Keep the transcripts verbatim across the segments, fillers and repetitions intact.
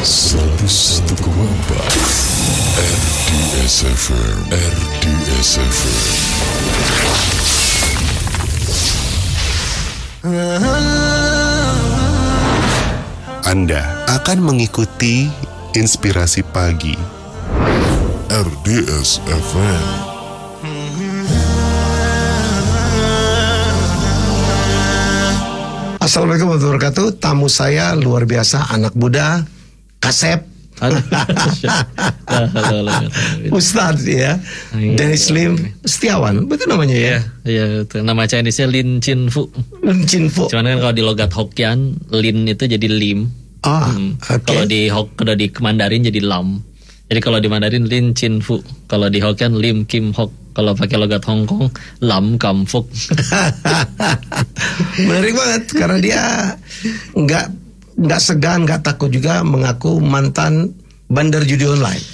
seratus satu koma empat R D S F M, R D S F M. Anda akan mengikuti Inspirasi Pagi R D S F M. Assalamualaikum warahmatullahi wabarakatuh. Tamu saya luar biasa, anak muda, Kasep, Ustadz ya, Dennis Lim Setiawan, betul namanya ya? Iya, itu nama Chinese-nya Lin Chin Fu. Lin Chin Fu. Cuman kan kalau di logat Hokkien, Lin itu jadi Lim. Ah, hmm. oke. Kalau di Hok, kalau di Mandarin jadi Lam. Jadi kalau di Mandarin Lin Chin Fu, kalau di Hokkien Lim Kim Hok. Kalau pakai logat Hong Kong, Lam Kam Fuk. Menarik banget karena dia nggak nggak segan, nggak takut juga mengaku mantan bandar judi online.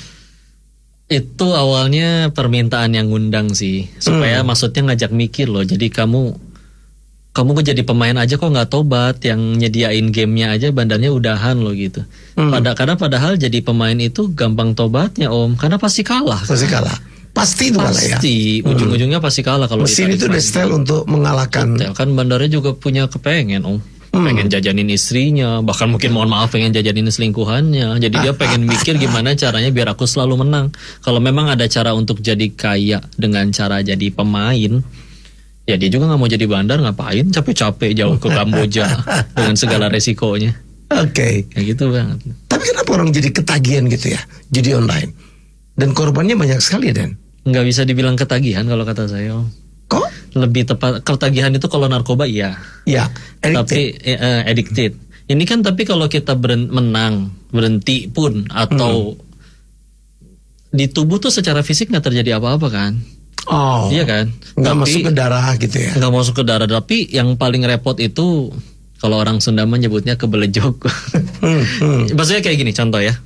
Itu awalnya permintaan yang ngundang sih, supaya hmm. maksudnya ngajak mikir loh. Jadi kamu kamu kok jadi pemain aja kok nggak tobat, yang nyediain gamenya aja bandarnya udahan loh gitu. Hmm. Pada karena padahal jadi pemain itu gampang tobatnya Om, karena pasti kalah. Pasti kalah. Pasti itu kalah ya. Pasti, ujung-ujungnya pasti kalah kalau mesin itu udah style untuk mengalahkan. Betul, kan bandarnya juga punya kepengen Om. Hmm. Pengen jajanin istrinya, bahkan mungkin mohon maaf pengen jajanin selingkuhannya. Jadi dia pengen mikir gimana caranya biar aku selalu menang. Kalau memang ada cara untuk jadi kaya dengan cara jadi pemain, ya dia juga nggak mau jadi bandar, ngapain capek-capek jauh ke Kamboja dengan segala resikonya. Oke, okay. Kayak gitu banget. Tapi kenapa orang jadi ketagihan gitu ya judi online? Dan korbannya banyak sekali, Dan. Nggak bisa dibilang ketagihan kalau kata saya. Kok? Lebih tepat, ketagihan itu kalau narkoba iya. Iya, tapi eh, addicted. Ini kan tapi kalau kita beren, menang, berhenti pun atau hmm. di tubuh tuh secara fisik nggak terjadi apa-apa kan? Oh. Iya kan? Nggak tapi, masuk ke darah gitu ya? Nggak masuk ke darah, tapi yang paling repot itu kalau orang Sunda menyebutnya kebelejok. Hmm, hmm. Maksudnya kayak gini, contoh ya.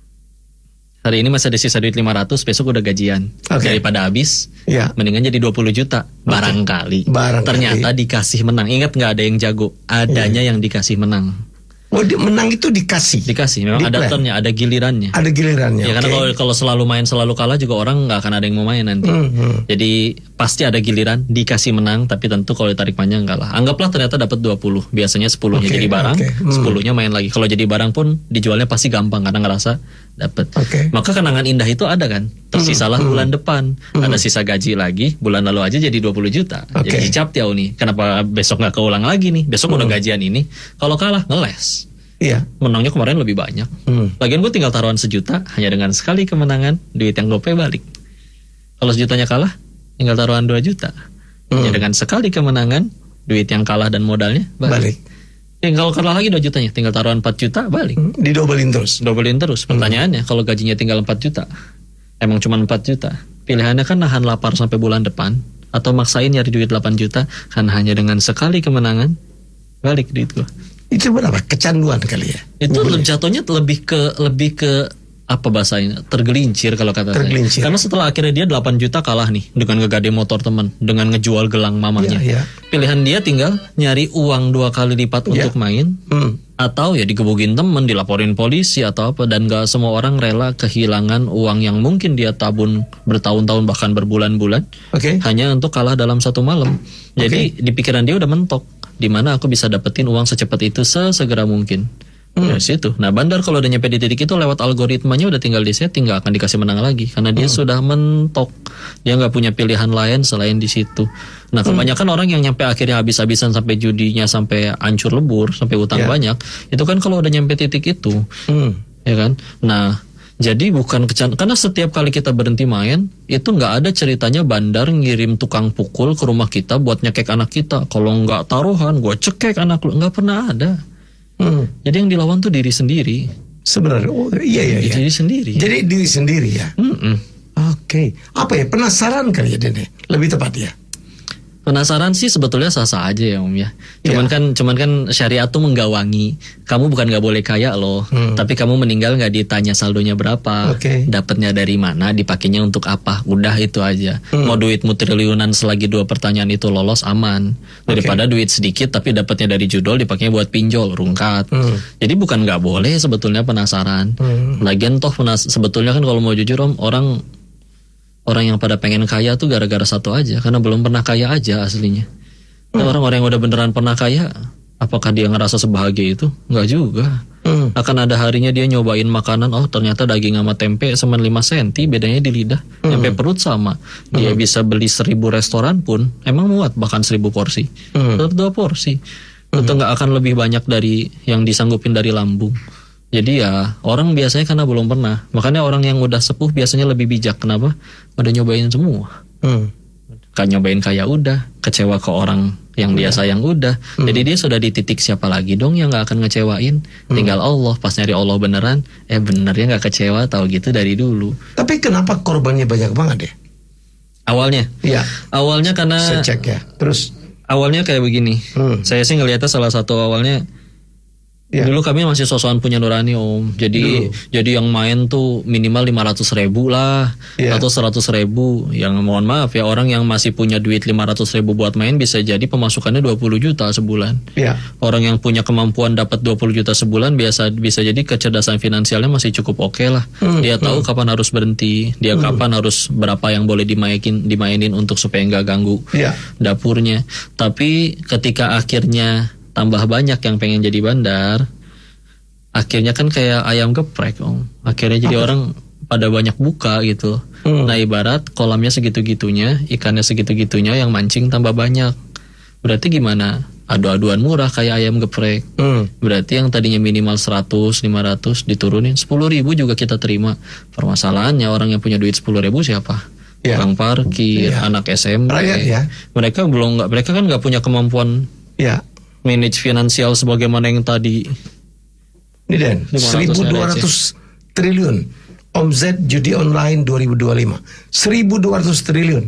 Hari ini masih ada sisa duit lima ratus, besok udah gajian. Okay. Daripada habis, ya. Mendingan jadi dua puluh juta. Barangkali. Barangkali. Ternyata dikasih menang. Ingat gak ada yang jago? Adanya ya. Yang dikasih menang. Oh, di, menang itu dikasih? Dikasih, memang di ada turnnya, ada gilirannya. Ada gilirannya, ya, okay. Karena kalau, kalau selalu main, selalu kalah juga orang gak akan ada yang mau main nanti. Mm-hmm. Jadi pasti ada giliran, dikasih menang, tapi tentu kalau ditarik panjang kalah. Anggaplah ternyata dapat dua puluh, biasanya sepuluhnya okay, jadi barang, okay. mm. sepuluhnya main lagi. Kalau jadi barang pun dijualnya pasti gampang karena ngerasa dapat. Okay. Maka kenangan indah itu ada kan, tersisalah mm. bulan depan, mm. ada sisa gaji lagi, bulan lalu aja jadi dua puluh juta. Okay. Jadi dicap tiau nih, kenapa besok gak keulang lagi nih, besok mm. udah gajian ini, kalau kalah ngeles. Iya. Menangnya kemarin lebih banyak. Hmm. Lagian gue tinggal taruhan sejuta, hanya dengan sekali kemenangan, duit yang gope balik. Kalau sejutanya kalah, tinggal taruhan dua juta. Hmm. Hanya dengan sekali kemenangan, duit yang kalah dan modalnya balik. balik. Tinggal kalah lagi dua jutanya, tinggal taruhan empat juta balik. Hmm. Didobelin terus. Dobelin terus. Pertanyaannya, hmm. kalau gajinya tinggal empat juta, emang cuma empat juta. Pilihannya kan nahan lapar sampai bulan depan, atau maksain nyari duit delapan juta, kan hanya dengan sekali kemenangan, balik duit gue. Itu berapa? Kecanduan kali ya? Itu Boleh. Jatuhnya lebih ke lebih ke apa bahasanya? Tergelincir kalau kata Tergelincir. saya. Karena setelah akhirnya dia delapan juta kalah nih dengan ngegade motor teman, dengan ngejual gelang mamanya. Ya, ya. Pilihan dia tinggal nyari uang dua kali lipat ya. Untuk main, hmm. atau ya digebugin temen, dilaporin polisi atau apa, dan gak semua orang rela kehilangan uang yang mungkin dia tabun bertahun-tahun bahkan berbulan-bulan, okay. hanya untuk kalah dalam satu malam. Jadi okay. di pikiran dia udah mentok. Di mana aku bisa dapetin uang secepat itu sesegera mungkin. Hmm. Ya situ. Nah, bandar kalau udah nyampe di titik itu lewat algoritmanya udah tinggal di setting, nggak akan dikasih menang lagi karena dia hmm. sudah mentok. Dia nggak punya pilihan lain selain di situ. Nah, kebanyakan hmm. orang yang nyampe akhirnya habis-habisan sampai judinya sampai hancur lebur, sampai utang yeah. banyak, itu kan kalau udah nyampe titik itu, hmm. ya kan. Nah, jadi bukan kecan, karena setiap kali kita berhenti main itu nggak ada ceritanya bandar ngirim tukang pukul ke rumah kita buat nyekek anak kita. Kalau nggak taruhan, gue cekek anak lu, nggak pernah ada. Hmm. Jadi yang dilawan tuh diri sendiri. Sebenarnya, oh, iya iya iya. Diri sendiri. Jadi diri sendiri ya. Hmm. Oke, okay. Apa ya, penasaran kali ya Dene? Lebih tepat ya. Penasaran sih sebetulnya sah-sah aja ya Om ya. Cuman yeah. kan cuman kan syariat tuh menggawangi. Kamu bukan nggak boleh kaya loh, hmm. tapi kamu meninggal nggak ditanya saldonya berapa, okay. dapatnya dari mana, dipakainya untuk apa. Udah itu aja. Hmm. Mau duitmu triliunan selagi dua pertanyaan itu lolos aman. Daripada okay. duit sedikit tapi dapatnya dari judol dipakainya buat pinjol, rungkat. Hmm. Jadi bukan nggak boleh sebetulnya penasaran. Hmm. Lagian toh penas- sebetulnya kan kalau mau jujur Om, orang Orang yang pada pengen kaya tuh gara-gara satu aja, karena belum pernah kaya aja aslinya. Hmm. Nah, orang-orang yang udah beneran pernah kaya, apakah dia ngerasa sebahagia itu? Enggak juga. Hmm. Akan ada harinya dia nyobain makanan, oh ternyata daging sama tempe semen lima senti, bedanya di lidah. Hmm. Sampai perut sama. Dia hmm. bisa beli seribu restoran pun, emang muat bahkan seribu porsi. Hmm. Tetap dua porsi. Tentu hmm. nggak akan lebih banyak dari yang disanggupin dari lambung. Jadi ya orang biasanya karena belum pernah. Makanya orang yang udah sepuh biasanya lebih bijak. Kenapa? Udah nyobain semua. Hmm. Kan nyobain kaya udah, kecewa ke orang yang dia sayang udah. Hmm. Jadi dia sudah di titik siapa lagi dong yang nggak akan ngecewain. Hmm. Tinggal Allah. Pas nyari Allah beneran, eh bener ya nggak kecewa. Tahu gitu dari dulu. Tapi kenapa korbannya banyak banget ya? Awalnya? Iya. Awalnya karena. Saya cek ya. Terus? Awalnya kayak begini. Hmm. Saya sih ngelihatnya salah satu awalnya. Ya. Dulu kami masih sosokan punya nurani Om. Jadi Dulu. jadi yang main tuh minimal lima ratus ribu lah ya. Atau seratus ribu. Yang mohon maaf ya, orang yang masih punya duit lima ratus ribu buat main bisa jadi pemasukannya dua puluh juta sebulan ya. Orang yang punya kemampuan dapat dua puluh juta sebulan biasa bisa jadi kecerdasan finansialnya masih cukup oke okay lah. hmm, Dia tahu hmm. kapan harus berhenti. Dia hmm. kapan harus berapa yang boleh dimainin, dimainin untuk supaya nggak ganggu ya. Dapurnya. Tapi ketika akhirnya tambah banyak yang pengen jadi bandar, akhirnya kan kayak ayam geprek Om. Akhirnya jadi Apa? Orang pada banyak buka gitu. hmm. Nah ibarat kolamnya segitu-gitunya, ikannya segitu-gitunya, yang mancing tambah banyak. Berarti gimana? Adu-aduan murah kayak ayam geprek. hmm. Berarti yang tadinya minimal seratus, lima ratus diturunin sepuluh ribu juga kita terima. Permasalahannya orang yang punya duit sepuluh ribu siapa? Ya. Orang parkir, ya. Anak S M P. Rakyat, ya. Mereka belum nggak, mereka kan nggak punya kemampuan ya. Manage finansial sebagaimana yang tadi. Ini Den, seribu dua ratus triliun omset judi online dua ribu dua puluh lima. seribu dua ratus triliun.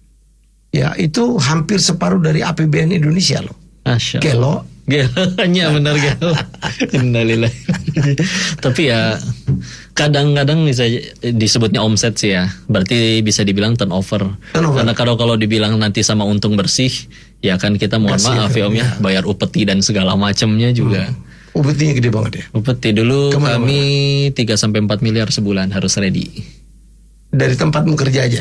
Ya, itu hampir separuh dari A P B N Indonesia loh. Asya. Gelo. Gelonya benar gelo. Innalillah. Tapi ya kadang-kadang bisa disebutnya omset sih ya. Berarti bisa dibilang turnover. turnover. Karena kalau kalau dibilang nanti sama untung bersih, ya kan kita mohon Kasih maaf ya Om ya, bayar upeti dan segala macamnya juga. Hmm. Upetinya gede banget ya. Upeti dulu Kemana kami tiga sampai empat miliar sebulan harus ready. Dari tempatmu kerja aja?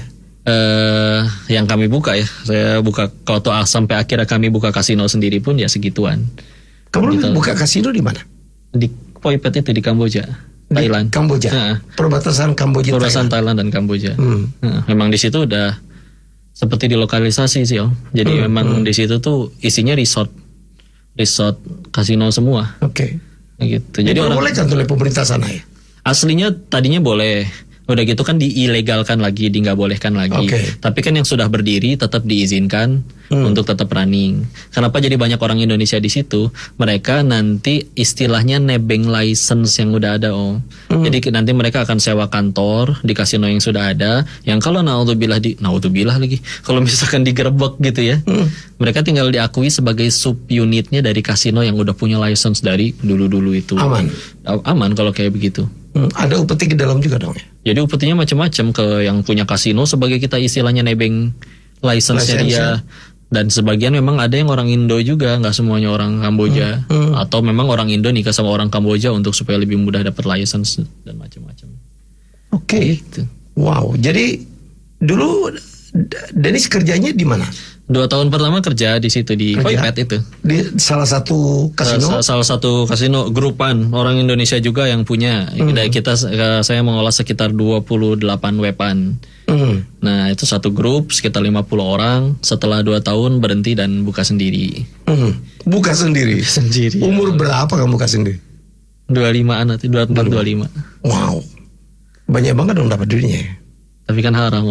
Uh, yang kami buka ya, saya buka kalau tuh sampai akhirnya kami buka kasino sendiri pun ya segituan. Kamu gitu. Buka kasino di mana? Di Phoipet itu di Kamboja, di Thailand. Kamboja. Nah, perbatasan Kamboja. Perbatasan Thailand. Thailand dan Kamboja. Hmm. Nah, memang di situ udah seperti dilokalisasi sih Om. Jadi hmm, memang hmm. di situ tuh isinya resort, resort kasino semua. Oke. Okay. Gitu. Jadi orang boleh kan oleh pemerintah sana ya? Aslinya tadinya boleh. Udah gitu kan diilegalkan lagi, di nggak bolehkan lagi. Okay. Tapi kan yang sudah berdiri tetap diizinkan hmm. untuk tetap running. Kenapa jadi banyak orang Indonesia di situ? Mereka nanti istilahnya nebeng license yang udah ada Om. Hmm. Jadi nanti mereka akan sewa kantor di kasino yang sudah ada. Yang kalau naudzubillah di naudzubillah lagi, kalau misalkan digerebek gitu ya, hmm. mereka tinggal diakui sebagai subunitnya dari kasino yang udah punya license dari dulu-dulu itu. Aman. Aman kalau kayak begitu. Hmm, ada upeti ke dalam juga dong ya? Jadi upetinya macam-macam, ke yang punya kasino sebagai kita istilahnya nebeng license-nya dia. Dan sebagian memang ada yang orang Indo juga, nggak semuanya orang Kamboja. Hmm, hmm. Atau memang orang Indo nikah sama orang Kamboja untuk supaya lebih mudah dapat license dan macam-macam. Oke. Okay. Gitu. Wow, jadi dulu Dennis kerjanya di mana? Dua tahun pertama kerja di situ di Phoipet itu. Di salah satu kasino. Salah, salah satu kasino grupan orang Indonesia juga yang punya. Hmm. Dari kita saya mengolah sekitar dua puluh delapan wepan. Hmm. Nah itu satu grup sekitar lima puluh orang. Setelah dua tahun berhenti dan buka sendiri. Hmm. Buka sendiri. Sendiri. Umur berapa kamu buka sendiri? dua puluh lima an, dua puluh empat, dua puluh lima. Wow, banyak banget dong dapat duitnya. Tapi kan haram.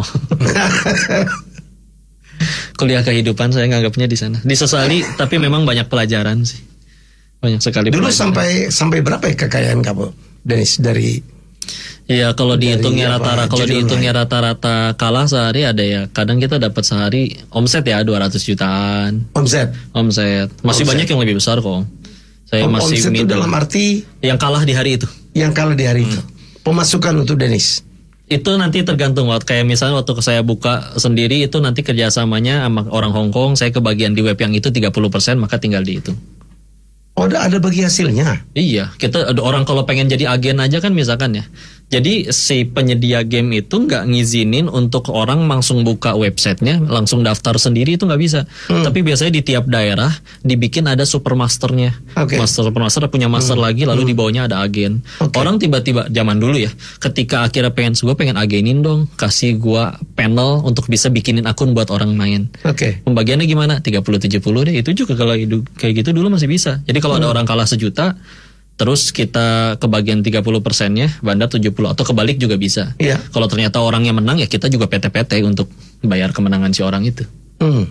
Kuliah kehidupan saya nganggapnya di sana. Disesali, tapi memang banyak pelajaran sih. Banyak sekali. Dulu pelajaran. sampai sampai berapa ya kekayaan kamu, Dennis, dari Iya, kalau dihitungnya apa, rata-rata kalau judi dihitungnya online. rata-rata kalah sehari ada ya. Kadang kita dapat sehari omset ya dua ratus jutaan. Omset. Omset. Masih Omset. banyak yang lebih besar kok. Saya Om- masih omset itu middle. dalam arti yang kalah di hari itu. yang kalah di hari Hmm. itu. Pemasukan untuk Dennis. Itu nanti tergantung waktu kayak misalnya waktu saya buka sendiri itu nanti kerjasamanya sama orang Hong Kong, saya kebagian di web yang itu tiga puluh persen maka tinggal dihitung. Oh, ada, ada bagi hasilnya. Iya, kita ada orang kalau pengen jadi agen aja kan misalkan ya. Jadi si penyedia game itu nggak ngizinin untuk orang langsung buka websitenya, langsung daftar sendiri itu nggak bisa. Hmm. Tapi biasanya di tiap daerah dibikin ada supermasternya. Oke. Master supermaster punya master lagi, lalu di bawahnya ada agen. Oke. Orang tiba-tiba zaman dulu ya, ketika akhirnya pengen gue pengen agenin dong, kasih gue panel untuk bisa bikinin akun buat orang main. Oke. Pembagiannya gimana? tiga puluh tujuh puluh deh. Itu juga kalau hidu- kayak gitu dulu masih bisa. Jadi kalau ada orang kalah sejuta, terus kita kebagian tiga puluh persennya, bandar tujuh puluh atau kebalik juga bisa. Iya. Kalau ternyata orangnya menang ya kita juga P T P T untuk bayar kemenangan si orang itu. Hmm.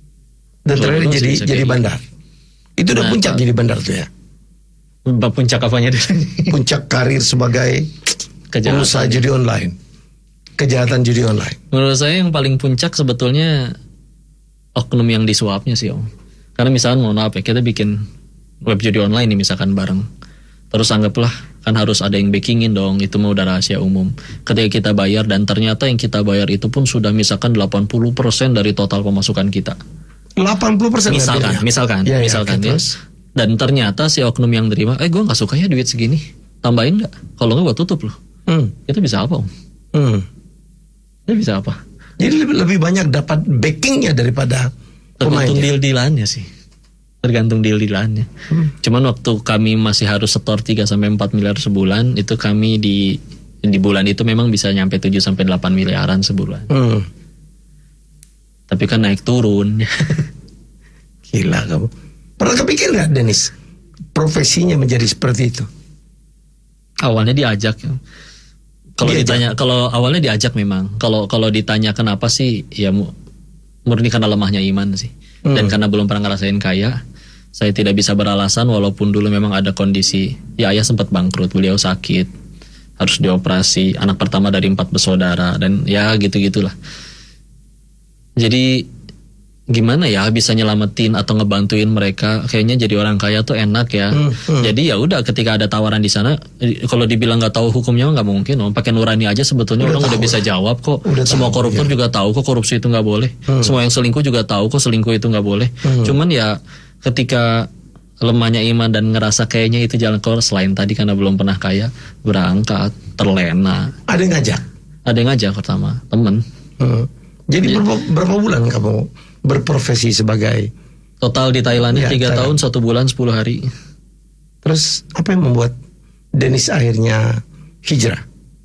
Dan Kalau terakhir dulu jadi sih bisa jadi kayak bandar. Itu udah Nah, puncak Pak. jadi bandar tuh ya. Bab puncak apanya deh? Puncak karir sebagai Kejahatan. pengusaha judi online. Kejahatan judi online. Menurut saya yang paling puncak sebetulnya oknum yang disuapnya sih om. Karena misalkan mohon maaf ya, kita bikin web judi online nih misalkan bareng. Terus anggaplah kan harus ada yang backingin dong, itu mah udah rahasia umum. Ketika kita bayar dan ternyata yang kita bayar itu pun sudah misalkan delapan puluh persen dari total pemasukan kita. delapan puluh persen Misalkan, misalkan, Ya, ya, misalkan oke, ya. terus? Dan ternyata si oknum yang terima, eh gue nggak suka ya duit segini, tambahin nggak? Kalau nggak gue tutup loh. Hmm. Itu bisa apa om? Hmm. Itu bisa apa? Jadi lebih, lebih banyak dapat backingnya daripada Tergantung pemainnya. deal-dealannya sih. Tergantung deal-dealannya. Hmm. Cuman waktu kami masih harus setor tiga sampai empat miliar sebulan, itu kami di di bulan itu memang bisa nyampe tujuh sampai delapan miliaran sebulan. Hmm. Tapi kan naik turun. Gila kamu. Pernah kepikir nggak Dennis profesinya menjadi seperti itu? Awalnya diajak ya. Kalau Diajak. ditanya, kalau awalnya diajak memang. Kalau kalau ditanya kenapa sih, ya mu- murni karena lemahnya iman sih. Hmm. Dan karena belum pernah ngerasain kaya, saya tidak bisa beralasan walaupun dulu memang ada kondisi. Ya ayah sempat bangkrut, beliau sakit, harus dioperasi, anak pertama dari empat bersaudara dan ya gitu-gitulah. Jadi gimana ya bisa nyelamatin atau ngebantuin mereka, kayaknya jadi orang kaya tuh enak ya. Hmm, hmm. Jadi ya udah ketika ada tawaran di sana, eh, kalau dibilang nggak tahu hukumnya nggak mungkin. Oh, pakai nurani aja sebetulnya Udah orang udah tahu bisa lah. jawab kok. Udah Semua tahu, koruptor ya. juga tahu kok korupsi itu nggak boleh. Hmm. Semua yang selingkuh juga tahu kok selingkuh itu nggak boleh. Hmm. Cuman ya ketika lemahnya iman dan ngerasa kayaknya itu jalan keluar selain tadi karena belum pernah kaya, berangkat terlena. Ada yang ngajak. Ada yang ngajak pertama temen. Hmm. Jadi Iya. berapa, berapa bulan kamu berprofesi sebagai? Total di Thailand Ya, tiga Thailand. tahun satu bulan sepuluh hari. Terus apa yang membuat Dennis akhirnya hijrah?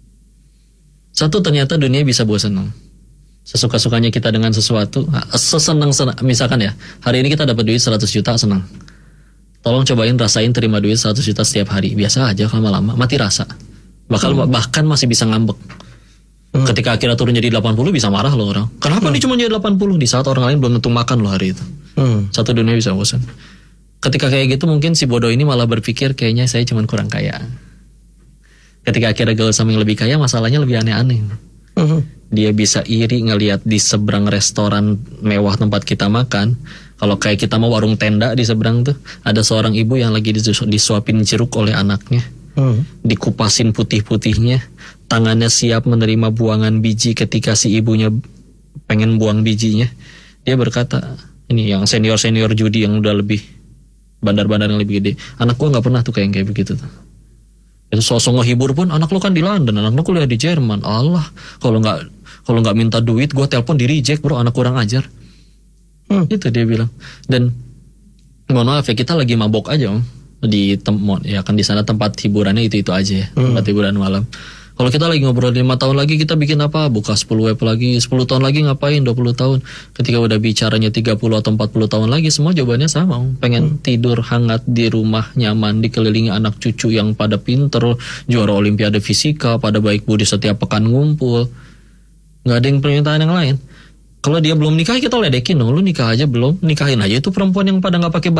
Satu, ternyata dunia bisa bosan. Om. Sesuka-sukanya kita dengan sesuatu, sesenang senang misalkan ya, hari ini kita dapat duit seratus juta, senang. Tolong cobain rasain terima duit seratus juta setiap hari. Biasa aja lama-lama mati rasa. Bahkan bahkan masih bisa ngambek. Hmm. Ketika akhirnya turun jadi delapan puluh bisa marah loh orang. Kenapa nih cuma jadi delapan puluh di saat orang lain belum tentu makan loh hari itu. Hmm. Satu, dunia bisa bosan. Ketika kayak gitu mungkin si bodoh ini malah berpikir kayaknya saya cuma kurang kaya. Ketika akhirnya gaul sama yang lebih kaya, masalahnya lebih aneh-aneh. Hmm. Dia bisa iri ngelihat di seberang restoran mewah tempat kita makan. Kalau kayak kita mau warung tenda di seberang tuh, ada seorang ibu yang lagi disu- disuapin jeruk oleh anaknya. Hmm. Dikupasin putih-putihnya, tangannya siap menerima buangan biji ketika si ibunya pengen buang bijinya. Dia berkata, ini yang senior-senior judi yang udah lebih bandar-bandar yang lebih gede, anak gua nggak pernah tuh kayak kayak begitu tuh. Itu sosok ngehibur pun, anak lo kan di London, anak lo kuliah di Jerman. Allah, kalau nggak kalau nggak minta duit, gua telepon di reject bro, anak kurang ajar. Hmm. Itu dia bilang. Dan mohon maaf ya, kita lagi mabok aja om di tempat ya kan di sana tempat hiburannya itu itu aja ya, Hmm. tempat hiburan malam. Kalau kita lagi ngobrol lima tahun lagi kita bikin apa, buka sepuluh web lagi, sepuluh tahun lagi ngapain, dua puluh tahun. Ketika udah bicaranya tiga puluh atau empat puluh tahun lagi, semua jawabannya sama om. Pengen tidur hangat di rumah nyaman, dikelilingi anak cucu yang pada pinter, juara olimpiade fisika, pada baik budi setiap pekan ngumpul. Nggak ada yang permintaan yang lain. Kalau dia belum nikah kita ledekin dong, lu nikah aja belum, nikahin aja itu perempuan yang pada nggak pakai